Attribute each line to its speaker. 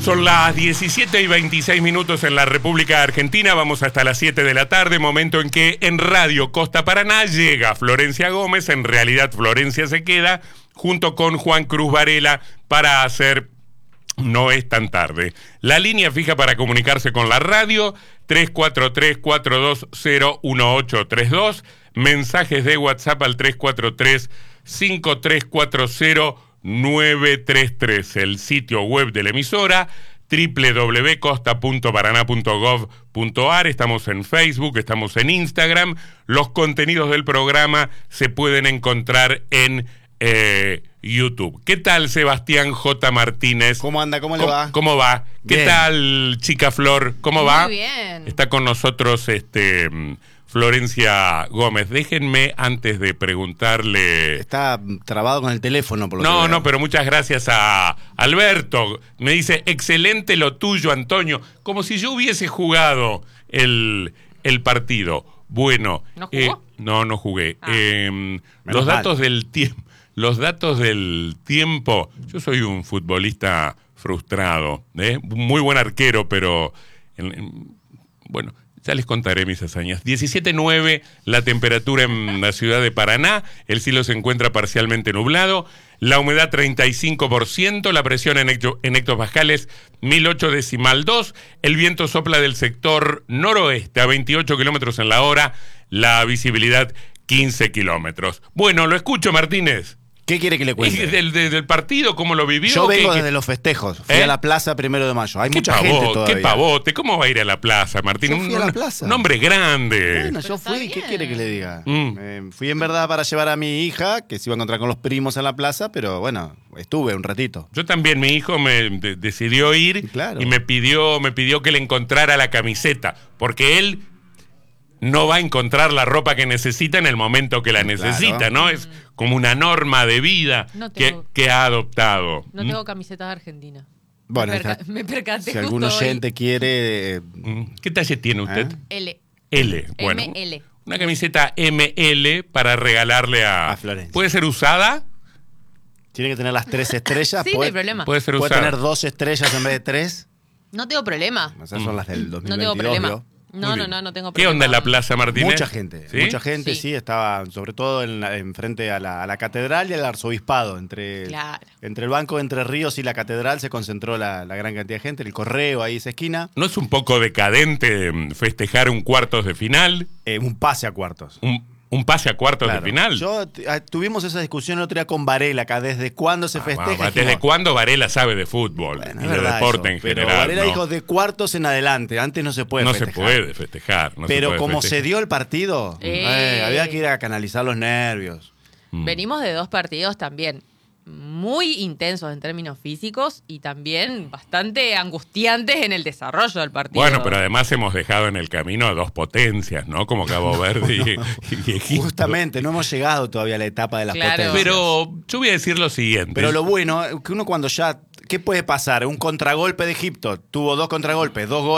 Speaker 1: Son las 17:26 en la República Argentina. Vamos hasta las 7 de la tarde, momento en que en Radio Costa Paraná llega Florencia Gómez. En realidad Florencia se queda junto con Juan Cruz Varela para hacer No es tan tarde. La línea fija para comunicarse con la radio, 343-420-1832. Mensajes de WhatsApp al 343-5340-933. El sitio web de la emisora, www.costa.paraná.gov.ar. Estamos en Facebook, estamos en Instagram. Los contenidos del programa se pueden encontrar en YouTube. ¿Qué tal, Sebastián J. Martínez?
Speaker 2: ¿Cómo anda? ¿Cómo le va?
Speaker 1: ¿Cómo va? ¿Qué
Speaker 2: Bien.
Speaker 1: tal, chica Flor? ¿Cómo va?
Speaker 3: Muy bien.
Speaker 1: Está con nosotros Florencia Gómez. Déjenme, antes de preguntarle...
Speaker 2: Está trabado con el teléfono, por lo que
Speaker 1: No,
Speaker 2: veo.
Speaker 1: no, pero muchas gracias a Alberto. Me dice, excelente lo tuyo, Antonio. Como si yo hubiese jugado el partido. Bueno.
Speaker 3: ¿No jugó?
Speaker 1: No jugué.
Speaker 3: Ah.
Speaker 1: Los datos del tiempo. Los datos del tiempo. Yo soy un futbolista frustrado, muy buen arquero, pero bueno, ya les contaré mis hazañas. 17.9 la temperatura en la ciudad de Paraná. El cielo se encuentra parcialmente nublado. La humedad 35%, la presión en hectopascales 1008,2. El viento sopla del sector noroeste a 28 kilómetros en la hora. La visibilidad 15 kilómetros. Bueno, lo escucho, Martínez.
Speaker 2: ¿Qué quiere que le cuente?
Speaker 1: ¿Del partido? ¿Cómo lo vivió?
Speaker 2: Yo vengo desde los festejos. Fui a la plaza 1 de mayo. Hay mucha gente todavía.
Speaker 1: ¡Qué pavote! ¿Cómo va a ir a la plaza, Martín?
Speaker 2: Yo fui a la plaza.
Speaker 1: Un hombre grande.
Speaker 2: Bueno,
Speaker 3: Pero
Speaker 2: yo
Speaker 3: está
Speaker 2: fui. ¿Qué
Speaker 3: bien.
Speaker 2: quiere que le diga? Fui en verdad para llevar a mi hija, que se iba a encontrar con los primos en la plaza, pero bueno, estuve un ratito.
Speaker 1: Yo también, mi hijo decidió ir,
Speaker 2: Claro.
Speaker 1: y me pidió que le encontrara la camiseta, porque él no va a encontrar la ropa que necesita en el momento que la necesita,
Speaker 2: Claro.
Speaker 1: ¿no? Es como una norma de vida
Speaker 3: No tengo-
Speaker 1: que ha adoptado.
Speaker 3: No tengo camisetas de Argentina.
Speaker 2: Bueno,
Speaker 3: me percaté
Speaker 2: si
Speaker 3: justo
Speaker 2: algún oyente
Speaker 3: hoy.
Speaker 2: quiere...
Speaker 1: ¿Qué talle tiene usted?
Speaker 3: L.
Speaker 1: L. Bueno,
Speaker 3: ML.
Speaker 1: una camiseta ML para regalarle
Speaker 2: A Florencia.
Speaker 1: ¿Puede ser usada?
Speaker 2: Tiene que tener las 3 estrellas.
Speaker 3: Sí, no hay problema.
Speaker 1: Puede ser
Speaker 2: Puede
Speaker 1: usada.
Speaker 2: tener 2 estrellas en vez de 3.
Speaker 3: No tengo problema.
Speaker 2: Esas son las del
Speaker 3: No
Speaker 2: 2022.
Speaker 3: tengo problema.
Speaker 2: ¿vio?
Speaker 3: No,
Speaker 1: Muy
Speaker 3: no,
Speaker 1: bien.
Speaker 3: no, no tengo
Speaker 1: ¿Qué
Speaker 3: problema.
Speaker 1: onda en la Plaza Martínez?
Speaker 2: Mucha gente,
Speaker 1: ¿Sí?
Speaker 2: mucha gente,
Speaker 3: Sí.
Speaker 2: sí, estaba sobre todo en frente a la catedral y al arzobispado.
Speaker 3: Claro.
Speaker 2: Entre el Banco de Entre Ríos y la catedral se concentró la gran cantidad de gente. El correo ahí, esa esquina.
Speaker 1: ¿No es un poco decadente festejar un cuartos de final?
Speaker 2: Un pase a cuartos.
Speaker 1: Un pase a cuartos
Speaker 2: Claro.
Speaker 1: de final.
Speaker 2: Tuvimos esa discusión el otro día con Varela acá. ¿Desde cuándo se festeja?
Speaker 1: Vamos, ¿desde
Speaker 2: Dijimos,
Speaker 1: cuándo Varela sabe de fútbol
Speaker 2: bueno,
Speaker 1: y
Speaker 2: es
Speaker 1: de
Speaker 2: verdad
Speaker 1: deporte
Speaker 2: eso,
Speaker 1: en
Speaker 2: pero
Speaker 1: general?
Speaker 2: Varela
Speaker 1: ¿no?
Speaker 2: dijo de cuartos en adelante. Antes no se puede
Speaker 1: No
Speaker 2: festejar.
Speaker 1: se puede festejar. No se
Speaker 2: Pero
Speaker 1: puede
Speaker 2: como
Speaker 1: festejar.
Speaker 2: se dio el partido, había que ir a canalizar los nervios.
Speaker 3: Venimos de 2 partidos también muy intensos en términos físicos y también bastante angustiantes en el desarrollo del partido.
Speaker 1: Bueno, pero además hemos dejado en el camino a 2 potencias, ¿no? Como Cabo Verde y Egipto.
Speaker 2: Justamente, no hemos llegado todavía a la etapa de las
Speaker 3: Claro.
Speaker 2: potencias.
Speaker 1: Pero yo voy a decir lo siguiente.
Speaker 2: Pero lo bueno, que uno cuando ya... ¿Qué puede pasar? Un contragolpe de Egipto. Tuvo 2 contragolpes, 2 goles.